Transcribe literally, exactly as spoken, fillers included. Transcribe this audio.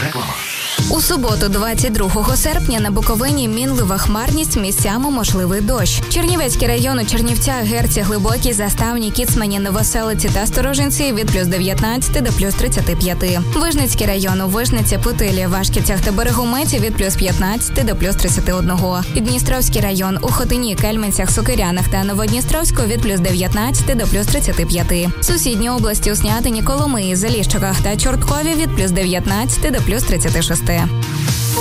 Реклама. У суботу, двадцять другого серпня, на Буковині мінлива хмарність, місцями можливий дощ. Чернівецький район у Чернівцях, Герці, Глибокій, Заставні, Кіцмані, Новоселиці та Сторожинці від плюс дев'ятнадцяти до плюс тридцяти п'яти. Вижницький район у Вижниці, Путилі, Вашківцях та Берегометі від плюс п'ятнадцяти до плюс тридцяти одного. Дністровський район у Хотині, Кельменцях, Сокирянах та Новодністровську від плюс дев'ятнадцяти до плюс тридцяти п'яти. Сусідні області у Снятині, Коломиї, Заліщиках та Чорткові від плюс дев'ятнадцяти до плюс тридцяти шести.